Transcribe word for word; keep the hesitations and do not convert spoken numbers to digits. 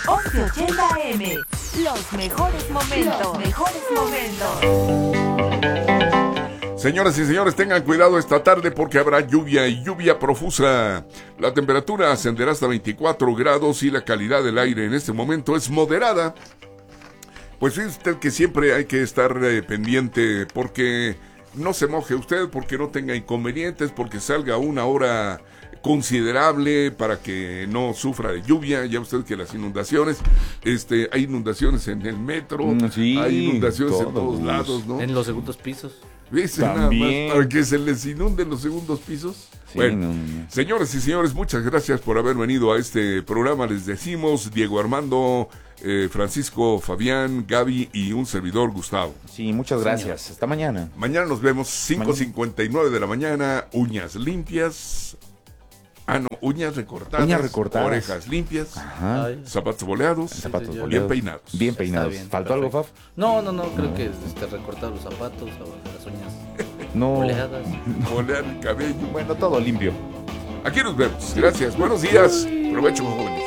once ochenta A M. Los mejores momentos. Los mejores momentos. Señoras y señores, tengan cuidado esta tarde porque habrá lluvia y lluvia profusa. La temperatura ascenderá hasta veinticuatro grados y la calidad del aire en este momento es moderada. Pues fíjese usted que siempre hay que estar eh, pendiente porque no se moje usted, porque no tenga inconvenientes, porque salga a una hora considerable para que no sufra de lluvia. Ya usted que las inundaciones, este, hay inundaciones en el metro, Mm, sí, hay inundaciones todos en todos lados, ¿no? En los segundos pisos. ¿Viste? Nada También. más para que se les inunden los segundos pisos. Sí, Bueno, no, no. señores y señores, muchas gracias por haber venido a este programa. Les decimos Diego Armando, eh, Francisco, Fabián, Gaby y un servidor Gustavo. Sí, muchas gracias. Hasta mañana. Mañana nos vemos cinco cincuenta y nueve de la mañana, uñas limpias. Ah, no, uñas recortadas, Uñas recortadas. orejas limpias, Ajá. Ay. zapatos boleados, Zapatos señor. bien boleados. peinados. Bien peinados. Está bien, ¿Faltó algo, Faf? perfecto. No, no, no, creo que este, recortar los zapatos, las uñas No. boleadas. Bolear el cabello. Bueno, todo limpio. Aquí nos vemos. Gracias. Buenos días. Provecho, jóvenes.